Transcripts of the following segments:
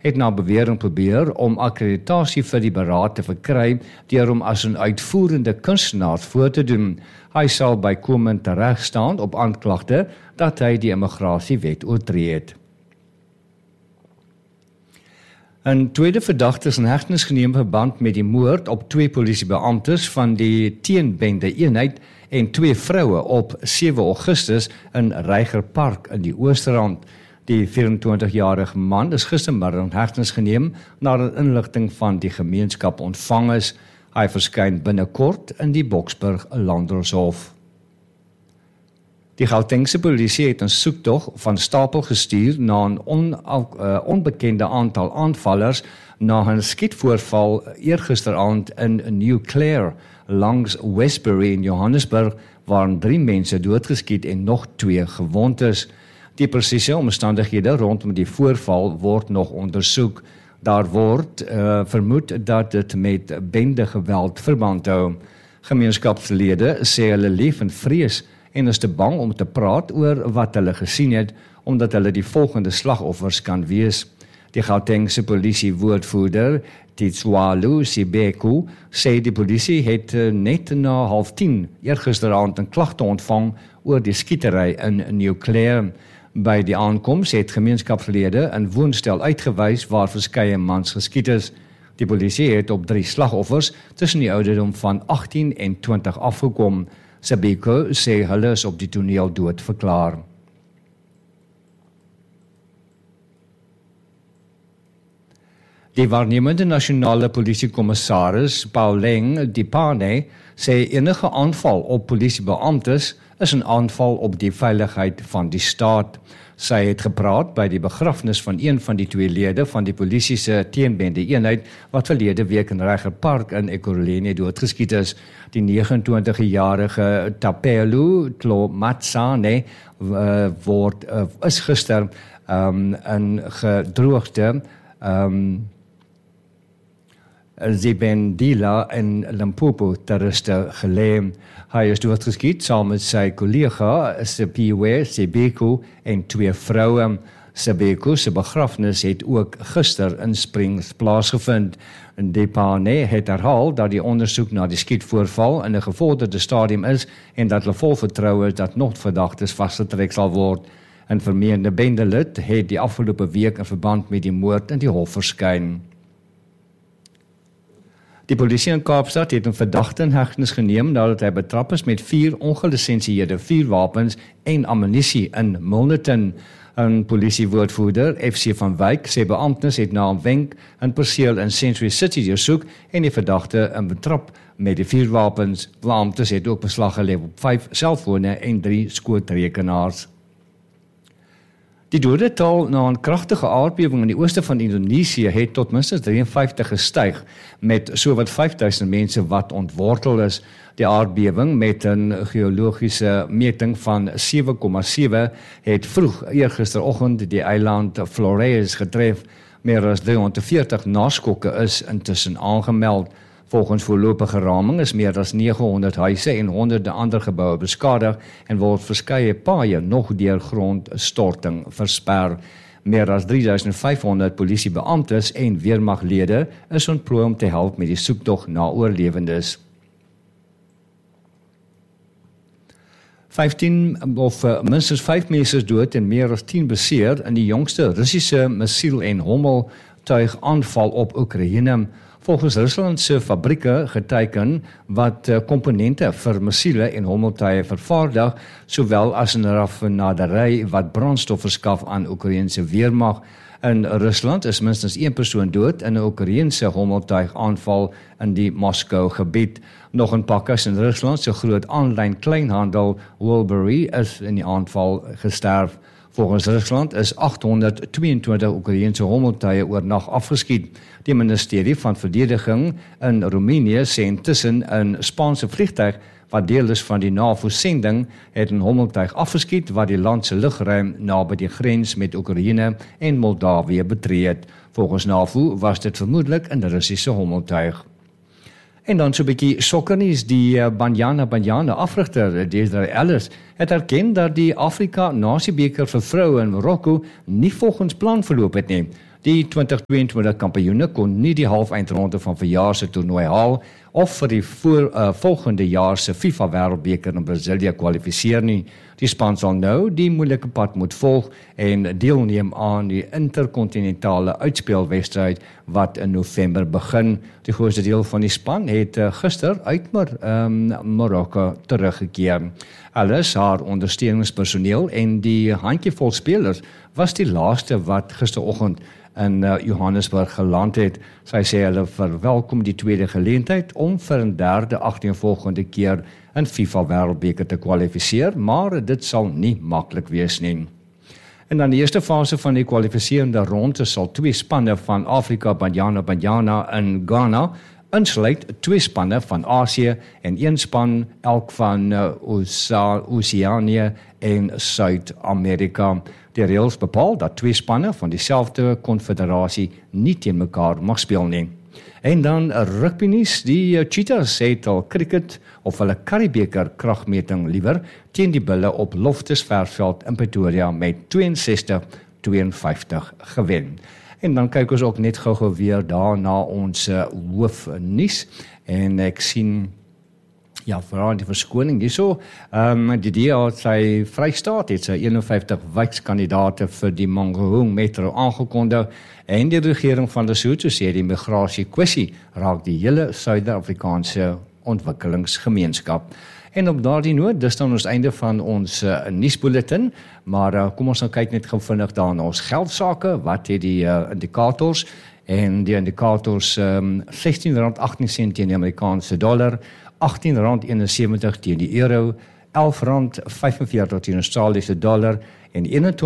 het na bewering probeer om akkreditasie vir die beraad te verkry deur hom as 'n uitvoerende kunstenaar voor te doen. Hy sal bykomend teregstaan op aanklagte dat hy die immigrasiewet oortree het. 'n tweede verdagte is in hegtenis geneem verband met die moord op 2 polisiebeamptes van die teenbende eenheid en 2 vroue op 7 Augustus in Reiger Park in die Oosterrand. Die 24-jarige man is gistermiddag in hegtenis geneem nadat inligting van die gemeenskap ontvang is. Hy verskyn binnekort in die Boksburg Landdroshof. Die Gautengse polisie het 'n soektog van stapel gestuur na 'n onbekende aantal aanvallers na 'n skietvoorval eergisteraand in New Clare langs Westbury in Johannesburg, waar 3 mense doodgeskiet en nog 2 gewond is. Die presiese omstandighede rondom die voorval word nog ondersoek. Daar word vermoed dat dit met bendegeweld verband hou. Gemeenskapslede sê hulle leef in vrees en is te bang om te praat oor wat hulle gesien het, omdat hulle die volgende slagoffers kan wees. Die Gautengse polisiewoordvoerder, Titswalu Sibeku, sê die polisie het net na 09:30 eergisteraand 'n klagte ontvang oor die skietery in New Clare. By die aankoms het gemeenskapslede 'n woonstel uitgewys waar verskeie mans geskiet is. Die polisie het op 3 slagoffers tussen die ouderdom van 18 en 20 afgekom. Sabeko sê hulle is op die toneel dood verklaar. Die waarnemende nasionale polisiekommissaris, Pauleng Dipane, sê enige aanval op polisiebeamptes is 'n aanval op die veiligheid van die staat. Sy het gepraat by die begrafnis van een van die 2 lede van die polisie se teenbende eenheid wat verlede week in Reiger Park in Ekurhuleni doodgeskiet is. Die 29-jarige Tapelu Tlomatsane is gister in gedroogde Zibendila in Limpopo ter ruste gelê. Hy is doodgeskiet saam met sy kollega Sipiwe Sibeko en 2 vroue. Sibeko se begrafnis het ook gister in Springs plaasgevind. Depane het herhaal dat die ondersoek na die skietvoorval in 'n gevorderde stadium is en dat hulle vol vertroue is dat nog verdagtes vasgetrek sal word. 'n Vermeende bendelid het die afgelope week in verband met die moord in die hof verskyn. Die polisie in Kaapstad het 'n verdagte in hegtenis geneem nadat hy betrap is met 4 ongelisensieerde vuurwapens en ammunisie in Milnerton. 'n Polisiewoordvoerder, FC van Wyk, sê beamptes het na 'n wenk in perseel in Century City deursoek en die verdagte in betrap met die vuurwapens. Beamptes het ook beslag gelê op 5 selfone en 3 skootrekenaars. Die dodetal na 'n kragtige aardbewing in die ooste van Indonesië het tot minstens 53 gestyg, met sowat 5000 mense wat ontwortel is. Die aardbewing met 'n geologiese meting van 7,7 het vroeg eergisteroggend die eiland Flores getref. Meer as 340 naskokke is intussen aangemeld. Volgens voorlopige raming is meer as 900 huise en honderde ander geboue beskadig en word verskeie paaie nog deur grondstorting versper. Meer as 3500 polisiebeamptes en weermaglede is ontplooi om te help met die soektog na oorlewendes. 15 of minstens 5 mense is dood en meer as 10 beseer in die jongste Russiese missiel- en hommeltuigaanval op Oekraïne. Volgens Rusland se fabrieke geteken wat komponente vir missiele en hommeltuie vervaardig, sowel as 'n raffinaderry wat brandstof verskaf aan Oekraïense weermag. In Rusland is minstens 1 persoon dood in 'n Oekraïense hommeltuigaanval in die Moskou gebied. Nog 'n pakkas in Rusland se groot aanlyn kleinhandel Wilbury is in die aanval gesterf. Volgens Rusland is 822 Oekraïense hommeltuie oornag afgeskiet. Die ministerie van Verdediging in Roemenië sê intussen 'n Spaanse vliegtuig wat deel is van die NAVO-sending het 'n hommeltuig afgeskiet wat die land se lugruim naby die grens met Oekraïne en Moldawië betree het. Volgens NAVO was dit vermoedelik 'n Russiese hommeltuig. En dan so 'n bietjie sokkernuus, die Banyana afrigter Desiree Ellis het erken dat die Afrika Nasiebeker vir vroue in Marokko nie volgens plan verloop het nie. Die 2022 kampioene kon nie die halfeindronde van verjaar se toernooi haal of vir die volgende jaar se FIFA Wêreldbeker in Brasilia kwalifiseer nie. Die span sal nou die moeilike pad moet volg en deelneem aan die interkontinentale uitspelwedstryd wat in November begin. Die grootste deel van die span het gister uit Marokko teruggekeer. Alles haar ondersteuningspersoneel en die handjievol spelers was die laaste wat gisteroggend in Johannesburg geland het. Sy sê hulle verwelkom die tweede geleentheid om vir 'n derde agtereenvolgende keer in FIFA Wêreldbeker te kwalifiseer, maar dit sal nie maklik wees nie. En dan die eerste fase van die kwalifiserende ronde sal 2 spanne van Afrika, Banyana in Ghana, insluit 2 spanne van Asië en 1 span elk van Oseanië en Suid-Amerika. Die reëls bepaal dat 2 spanne van dieselfde konfederasie nie teen mekaar mag speel nie. En dan rugby nuus, die Cheetahs het al cricket of hulle Currie-beker kragmeting liewer teen die Bulle op Loftus Versveld in Pretoria met 62-52 gewen. En dan kyk ons ook net gou-gou weer daar na ons hoofnuus en ek sien vir die verskoning hierso. Die DA het sy Vrystaat het sy 51 wijkskandidate vir die Mangaung Metro aangekondig en die regering van Lesotho sê die migrasie kwessie raak die hele Suid-Afrikaanse ontwikkelingsgemeenskap. En op daardie noot, dis dan ons einde van ons nuusbulletin, maar kom ons nou kyk net gou vinnig daar na ons geldsake, wat het die indikators, en die indikators R16.18 teen die Amerikaanse dollar, R18.71 teen die euro, R11.45 teen Australiese dollar en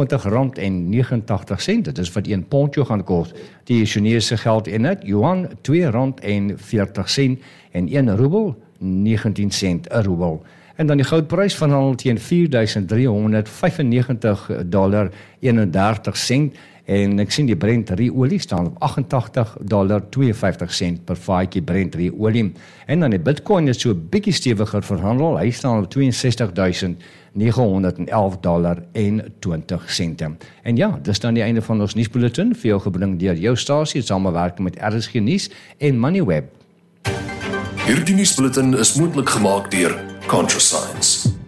R21.89, dit is wat 1 pond jou gaan kos. Die Chinese geldeenheid yuan R2.40 en 1 roebel 19 sent 'n roebel. En dan die goudprys van handel teen $4,395.31 en ek sien die Brent ruolie staan op $88.52 per vatjie Brent ruolie. En dan die Bitcoin is so 'n bietjie stewiger verhandel. Hy staan op $62.911.20. En ja, dis dan die einde van ons nuusbulletin, vir jou gebring deur jou stasie in samewerking met RSG Nuus en Moneyweb. Hierdie nuusbulletin is moontlik gemaak deur ContraScience.